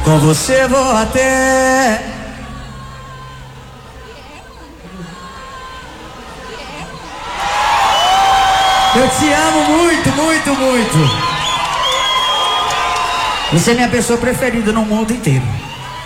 Com você vou até. Eu te amo muito, muito, muito. Você é minha pessoa preferida no mundo inteiro.